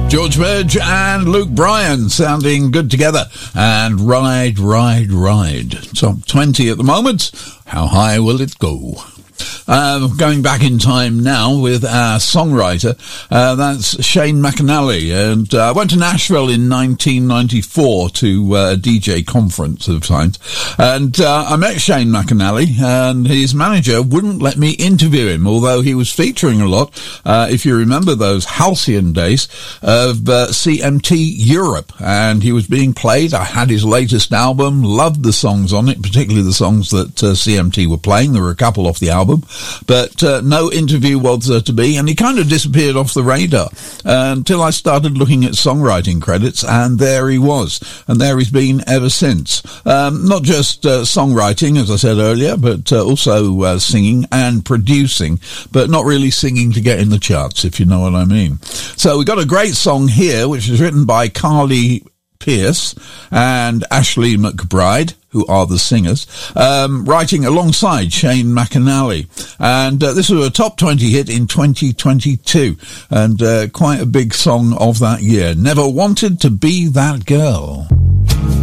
George Midge and Luke Bryan sounding good together. And Ride, Ride, Ride. Top 20 at the moment. How high will it go? Going back in time now with our songwriter, that's Shane McAnally, and I went to Nashville in 1994 to a DJ conference of times, and I met Shane McAnally, and his manager wouldn't let me interview him, although he was featuring a lot, if you remember those halcyon days of CMT Europe, and he was being played. I had his latest album, loved the songs on it, particularly the songs that CMT were playing. There were a couple off the album, but no interview was there to be, and he kind of disappeared off the radar until I started looking at songwriting credits, and there he was, and there he's been ever since. Not just songwriting, as I said earlier, but also singing and producing, but not really singing to get in the charts, if you know what I mean. So we got a great song here, which is written by Carly Pearce and Ashley McBride, who are the singers, writing alongside Shane McAnally. And this was a top 20 hit in 2022, and quite a big song of that year. Never Wanted to Be That Girl.